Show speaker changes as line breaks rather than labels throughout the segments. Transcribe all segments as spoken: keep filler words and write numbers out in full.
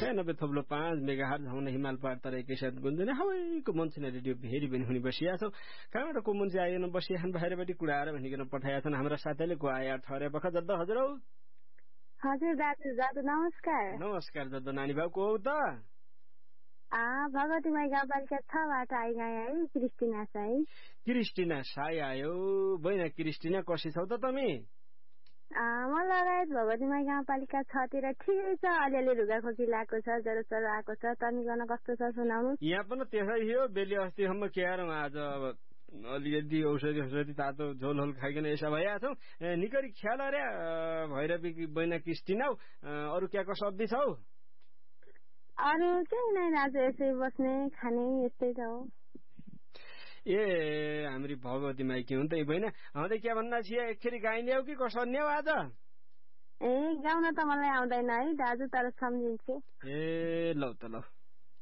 छयानब्बे थप्लो पाँच mega hertz हुन हिमाल पार तर एकैसाथ गुन्जने हवैको मन्छे रेडियो भेरी पनि हुने बसिया छौ कहाँबाट को मन्छे आएन बसिया बाहिरबाट कुराएर भनिकन पठाएका छन् हाम्रा साथीले को आया ठहरे बख जद्द हजुर
हजुर दाजु दाजु नमस्कार
नमस्कार जद्द नानी बाबु को हो त
आ भगवती माई गाउँपालिका छबाट आइगा है क्रिस्टिना साई
क्रिस्टिना साई आयो बहिना क्रिस्टिना कसै छौ त तमी
म लगायत भगवती माई गाउँपालिका छतिर ठिकै छ अलिअलि रुगाखोकी लागेको छ ज्वरो चरो आएको छ तनिकन कस्तो छ सुनाउनु
यहाँ पनि त्यसै हो बेली अस्तिसम्म के आरौँ आज अलिअलि औषधि औषधि तातो झोलहोल खाइकन यसो भइहाल्छौ निकरी ख्याल अरे भैरवी बहिना क्रिस्टिना अरू क्या कसो अब्दी छौ
अरू केही नै दाजु यसै बस्ने खाने यस्तै छ
ए हाम्रो भगवती माई के हुन् त बहिना हँदै के भन्दा छिया एकखेरी गाइने हो कि कसो अन्य आज
ए गाउन त मलाई आउँदैन है दाजु तर सम्झिन्छु
ए लौ त लौ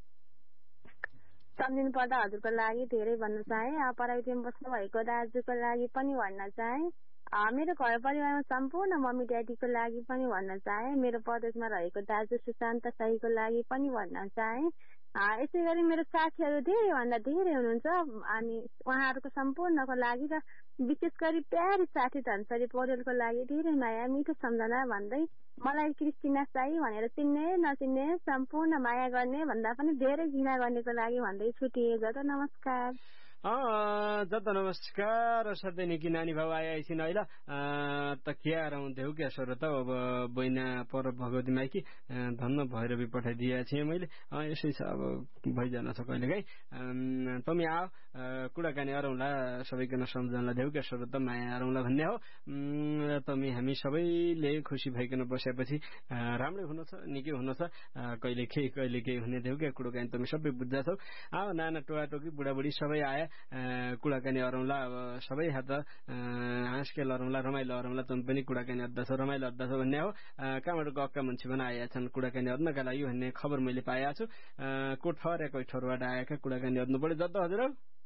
सम्झिनु पर्दा हजुरको लागि धेरै भन्न चाहे पराइटीमा बस्नु भएको दाजुको लागि पनि भन्न चाहे मेरो घर परिवारमा सम्पूर्ण मम्मी ड्याडीको लागि पनि भन्न चाहे मेरो प्रदेशमा रहेको दाजु सुशान्त साईको लागि पनि भन्न चाहे यसै गरी मेरो साथीहरू धेरै भन्दा धेरै हुनुहुन्छ अनि उहाँहरूको सम्पूर्णको लागि र विशेष गरी प्यारी साथी धनसरी पौडेलको लागि धेरै माया मिठो सम्झना भन्दै मलाई क्रिस्टिना साई भनेर चिन्ने नचिन्ने सम्पूर्ण माया गर्ने भन्दा पनि धेरै घृणा गर्नेको लागि भन्दै छुटिए जता नमस्कार
जता नमस्कार सधैँ निकी नानी भाउ आए एकछिन अहिले त के आउँथ्यौ क्या सर त अब बहिना पर भगवती माइकी धन्न भैरवी पठाइदिएको थिएँ मैले यसै छ अब भइजान छ कहिले काहीँ तमी आऊ कुराकानी अरौँला सबैजना सम्झनालाई देऊ क्या सर त माया अरौँला भन्ने हो तमी हामी सबैले खुसी भइकन बसेपछि राम्रै हुन छ निकै हुन छ कहिले केही कहिले केही हुने देऊ क्या कुराकानी तमी सबै बुझ्दा छौ आऊ नाना टोकाटोकी बुढाबुढी सबै आए कुराकानी अरौँला अब सबै हात हाँसखेल अरौँला रमाइलो अरौँला तमी पनि कुराकानी अद्दा छ रमाइलो अद्दा छ भन्ने हो कहाँबाट गएका मान्छे पनि आएका छन् कुराकानी अद्नका लागि भन्ने खबर मैले पाएको छु को ठहर कोही ठहरबाट आएका कुराकानी अद्नु पर्यो जद्द हजुर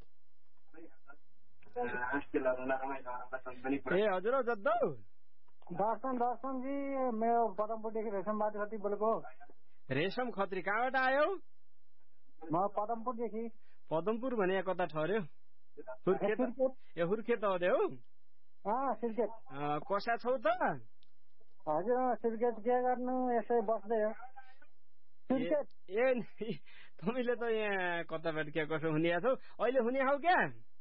ए हजुर जद्द
दर्शन दर्शनजी मेरो पदमपुरदेखि रेशम बाटो बोलेको
रेशम खत्री कहाँबाट आयो
म पदमपुरदेखि
पदमपुर भने कता ठहर्यो ए हुर्खेत आउँदै हो कसा छौ त
हजुर सिर्केट के गर्नु यसै बस्दै हो
ए तिमीले त यहाँ कताबाट के कसो हुने छौ अहिले हुने हौ क्या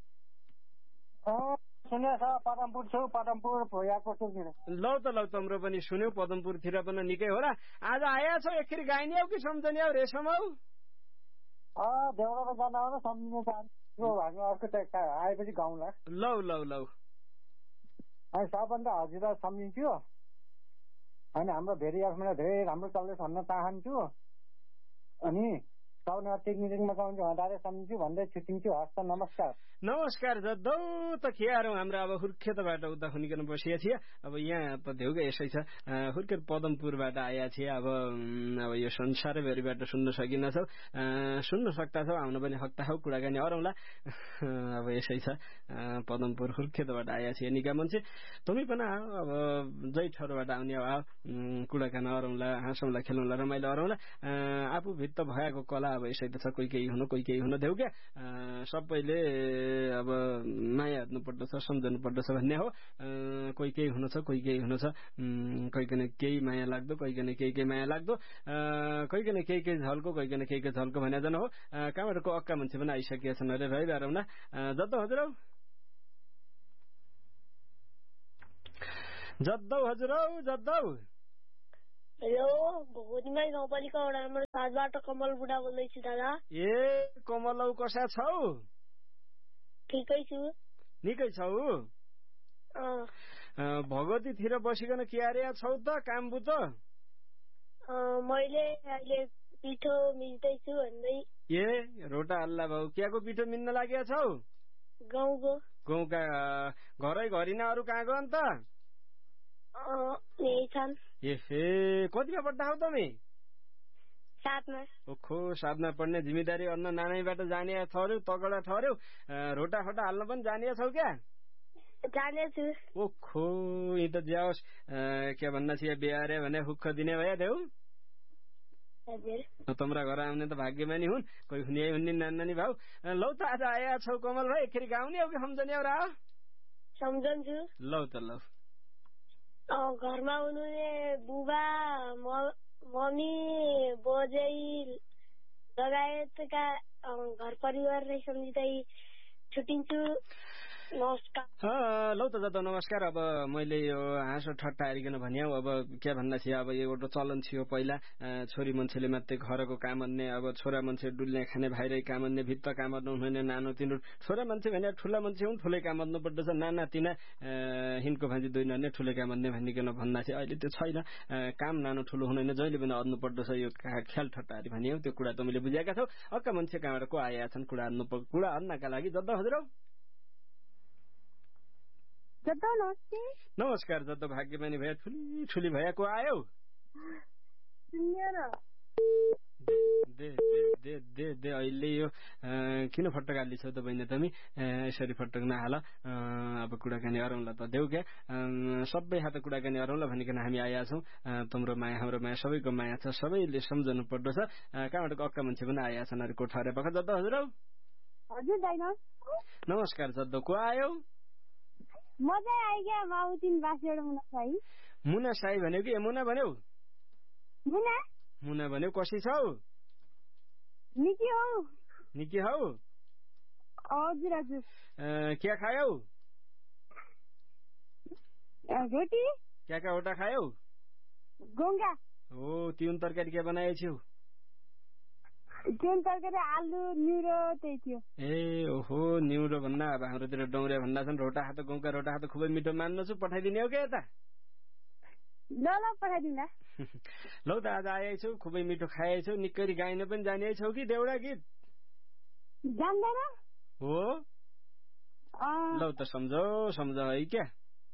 सुने छ पदमपुर छु पदमपुर भोयाको टुक्ने
लौ त लौ तम्रो पनि सुन्यौ पदमपुरतिर पनि निकै होला आज आया छौ एकखेरी गाइने हौ कि सम्झने हौ रेशम हौ
देउरामा जान आउन सम्झिनु चाहन्छु हामी अर्को आएपछि गाउँला
लौ लौ लौ
अनि सबभन्दा हजुरलाई सम्झिन्छु अनि हाम्रो धेरै आफ्नो धेरै राम्रो चल्दैछ भन्न चाहन्छु अनि सबभन्दा टेक्निकमा चलाउँछु हटाएर सम्झिन्छु भन्दै छुट्टिन्छु हस् त नमस्कार
नमस्कार जद्दौ त के आरौँ हाम्रो अब हुर्खेतबाट उता खुनिकन बसिया थिए अब यहाँ त देउकै यसै छ हुर्खेत पदमपुरबाट आया थिए अब अब यो संसारभरिबाट सुन्न सकिन्न छौ सुन्न सक्दा छौ आउन पनि सक्दा हौ कुराकानी अरौँला अब यसै छ पदमपुर हुर्खेतबाट आया थिए निका मान्छे तमी पनि आऊ अब जै ठहरबाट आउने अब कुराकानी अरौँला हाँसौँला खेलौँला रमाइलो अरौँला आफू भित्त भएको कला अब यसै त छ कोही केही हुनु कोही केही हुन देऊ क्या सबैले अब माया हेर्नु पर्दछ सम्झनु पर्दछ भन्ने हो कोही केही हुन छ कोही केही हुन छ कोही केही माया लाग्दो कोही केही केही माया लाग्दो कोही केही केही केही झल्को कोही केही केही झल्को भने जान हो कहाँबाट को अक्का मान्छे पनि आइसकेका छन् अरे रहिरहँ न जद्दौ हजुर जद्दौ हजुर जद्दौ
हेलो भगवती माई गाउँपालिका वडा नम्बर सातबाट कमल बुढा बोल्दैछु दादा
ए कमलौ कसा छौ
ठिकै छु
निकै छौ भगवतीतिर बसिकन के आर्या छौ त काम बुझ
मैले अहिले पिठो मिल्दैछु भन्दै
ए रोटा हल्ला भाउ क्याको पिठो मिल्न लागेको छौ
गाउँको
गाउँका घरै घरि न अरू कहाँ गयो अन्त ए कतिमा पढ्दा हौ तमी
साथमा
ओखो साथमा पढ्ने जिम्मेदारी अन्न नानैबाट जाने ठहर्यौ तगडा ठहर्यौ रोटा खोटा हाल्न पनि जाने छौ क्या
जानेछु
ओखो यी त ज्याओस् के भन्न छ बिहारे भने हुक्ख दिने भए देऊ
हजुर
तम्रा घर आउने त भाग्यमानी हुन्, कोही हुने हुने नानी भाउ। लौ त आज आया छौ कमल भाइ, एकखेरी गाउने हो कि सम्झने हो र?
सम्झन्छु।
लौ त लौ।
घरमा हुनुहुने बुबा मम्मी बोजै लगायतका घर परिवारलाई सम्झिँदै छुट्टिन्छु।
लौ त जता नमस्कार। अब मैले यो हाँसो ठट्टा हारिकन भन्यो, अब के भन्दा थियो, अब एउटा चलन थियो पहिला, छोरी मान्छेले मात्रै घरको काम गर्ने, अब छोरा मान्छे डुल्ने खाने बाहिरै काम गर्ने, भित्त काम गर्नु हुने, नानो तिनीहरू छोरा मान्छे भने ठुला मान्छे हुन्, ठुलै काम गर्नु पर्दछ, नाना तिना हिनको भान्जी दुई नर्ने ठुलै काम गर्ने भनिकन भन्दा थियो। अहिले त्यो छैन, काम नानो ठुलो हुँदैन, जहिले पनि अड्नु पर्दछ। यो ख्याल ठट्टा हारी भनियो, त्यो कुरा त मैले बुझेका छौ। अक्का मान्छे कहाँबाट को आएका छन् कुरा हान्नु कुरा हान्नका लागि? जद्द हजुर नमस्कार। जद्द भाग्यमानी भए ठुली ठुली भए को आयो? They they they they they अहिले यो किन फटक हालिछौ त बहिनी तमी? यसरी फटक नहाल। अब कुराकानी अरौँला त देऊ क्या, सबै हात कुराकानी अरौँला भनिकन हामी आएका छौँ। तिम्रो माया हाम्रो माया सबैको माया छ, सबैले सम्झनु पर्दछ। कहाँबाट अक्का मान्छे पनि आएका छन् अरे कोठा रे पख। जद्द हजुर
हजुर दाइना
नमस्कार। जद्द को आयो?
मजा आइग्या माउतिन बासेड मुना साई।
मुना साई भन्यो कि मुना भन्यो?
मुना
मुना भन्यो। कसै छौ?
निकी हौ।
निकी हौ?
हजुर हजुर।
क्या खायौ?
रोटी।
क्या क्या ओटा खायौ?
गोंगा।
हो तिउन तरकारी के बनाए छौ?
तिउन तरकारी आलु न्युरो त्यही थियो।
ए ओहो न्युरो भन्दा अब हाम्रोतिर डौरे भन्दा छन्। रोटा हात गौँका रोटा हात खुबै मिठो मान्नु छु, पठाइदिने हो क्या यता?
ल ल पठाइदिउँला।
लौ त आज आएछौ, खुबै मिठो खाएछौ, निक्करी गाइन पनि जाने छौ कि देउडा गीत?
जान्दैन
हो। लौ त सम्झौ सम्झौ है क्या।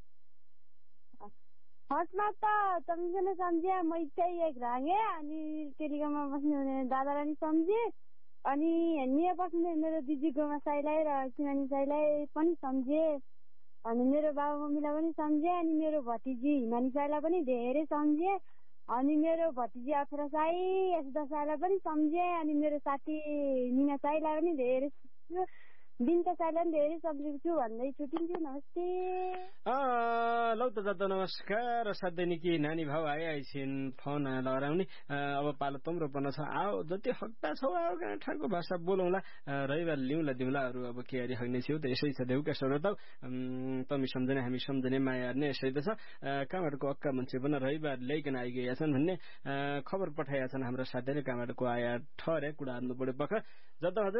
फर्स्टमा त तपाईँसँग सम्झे, मै चाहिँ एक राँगे, अनि टेलिकममा बस्नुहुने दादालाई पनि सम्झे, अनि निया बस्ने मेरो दिदी गोमा साईलाई र सिमानी साईलाई पनि सम्झे, अनि मेरो बाबा मम्मीलाई पनि सम्झे, अनि मेरो भतिजी हिमानी साईलाई पनि धेरै सम्झे, अनि मेरो भतिजी अफरा साई यशोदा साईलाई पनि सम्झे, अनि मेरो साथी निना साईलाई पनि धेरै बिन्ता साईलाई पनि धेरै सम्झेको छु भन्दै छुट्टिन्छु। नमस्ते।
लौ त जता नमस्कार। साध्यै निकी नानी भाउ आइआइछन् फोन लगाउने। अब पालो तम्रो पर्न छ, आओ जति हक्ता छौ आओ गाँठाको भाषा बोलौँला, रविवार लिउँला दिउँला। अरू अब के अरे हग्ने छेउ त यसै छ देऊ क्या श्रोता। तमी सम्झने हामी सम्झने माया हेर्ने यसै त छ। कहाँबाटको अक्का मान्छे पनि रविवार ल्याइकन आइगएका छन् भन्ने खबर पठाएका छन् हाम्रो साथीले। कहाँबाटको आया ठहरे कुरा हान्नु पर्यो पख। जता हजुर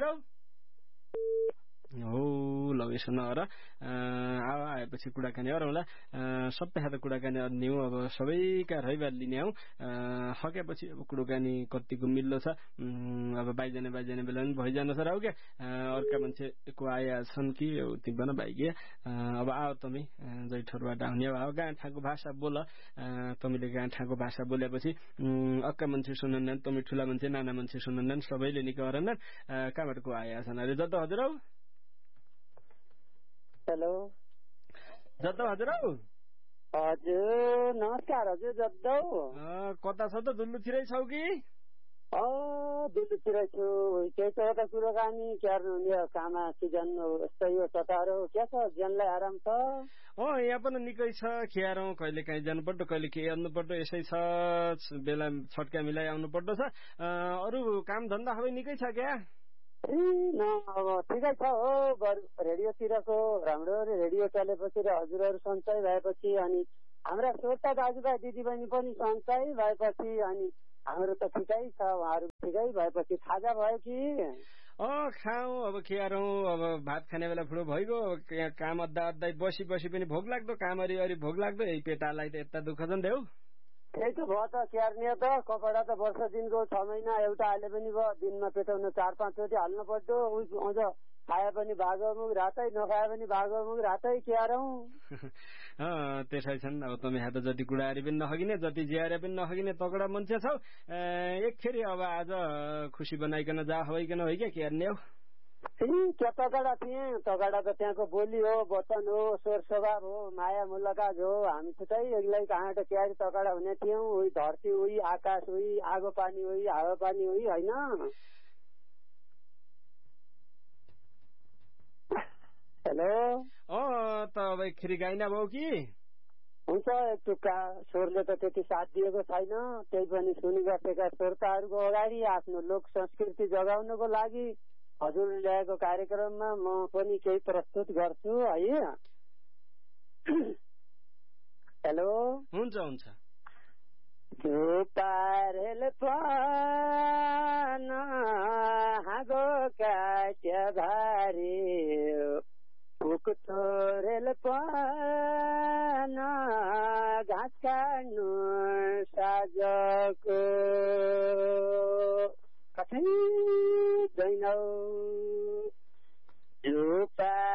हो ल यसो नगर। आऊ आएपछि कुराकानी अरौँला, सबै हात कुराकानी अर्ने हो। अब सबैका रविवार लिने हौ, सकेपछि अब कुराकानी कतिको मिल्लो छ। अब बाइजाने बाइजाने बेला पनि भइजानु छ र हो क्या। अर्का मान्छेको आया छन् कि तिमीबाट बाइगे। अब आओ तमी जैठरबाट आउने हो, आओ गाँठाको भाषा बोल। तमीले गाँठाको भाषा बोलेपछि अक्का मान्छे सुनन्नन्, तमी ठुला मान्छे नाना मान्छे सुनन्नन्, सबैले निकै अरन्नन्। कहाँबाटको आया छन् अरे? जता हजुर हौ।
हेलो
जद्दो हजुर
हजुर नमस्कार। हजुर जद्दो
कता छ त? दुल्लुतिरै छौ कि?
दुल्लुतिरै छु। केही त यता कुराकानी क्यार्नु हुने कामा सिजन यस्तै हो चटारो क्या छ, ज्यानलाई आराम छ?
अँ यहाँ पनि निकै छ। खियारौँ कहिले काहीँ जानु पर्दो, कहिले के हेर्नु पर्दो, यसै छ बेला छट्का मिलाइ आउनु पर्दो छ। अरू काम धन्दा खबै निकै छ क्या?
न अब ठिकै छ हो। रेडियोतिरको राम्रो रेडियो चलेपछि र हजुरहरू सञ्चय भएपछि, अनि हाम्रा श्रोता दाजुभाइ दिदीबहिनी पनि सञ्चय भएपछि, अनि हाम्रो त ठिकै छ, उहाँहरू ठिकै भएपछि खाजा भयो कि?
अँ खाऊ अब खियारौँ। अब भात खाने बेला ठुलो भइगयो। यहाँ काम अद्दा अद्दै बसी बसी पनि भोक लाग्दो, काम अरि अरि भोक लाग्दो। यही पेटालाई त यता दुःख छन् देऊ।
त्यही त भयो त क्यार्ने त। कपडा त वर्ष दिनको छ महिना एउटा हाले पनि भयो, दिनमा पेटाउन चार पाँचचोटि हाल्नु पर्दो। अझ खाए पनि भागमुख रातै, नखाए पनि भागमुख रातै क्यारौँ।
त्यसै छन्। अब तपाईँ हात जति कुडारी पनि नहगिने, जति जियारे पनि नहगिने तगडा मान्छे छौ। एकखेरी अब आज खुसी बनाइकन जा होइकन हो क्या क्यार्ने हो।
क्या तगडा थिएँ, तगडा त त्यहाँको बोली हो, वचन हो, स्वर स्वभाव हो, माया मुलाकात हो। हामी त चाहिँ एक्लै कहाँ क्यारी तगडा हुने थियौँ। उही धरती, उही आकाश, उही आगो पानी, उही हावा पानी, उही होइन। हेलो
अँ त खेरि गाइना भयो कि
हुन्छ। एक टुक्का स्वरले त त्यति साथ दिएको छैन, त्यही पनि सुनिबसेका श्रोताहरूको अगाडि आफ्नो लोक संस्कृति जगाउनको लागि हजुर ल्याएको कार्यक्रममा म पनि केही प्रस्तुत गर्छु है। हेलो
हुन्छ हुन्छ।
पारेल पान हागो काट्या भारी पुक तोरेल पान घाँस काट्नु साजको कठै दैनौ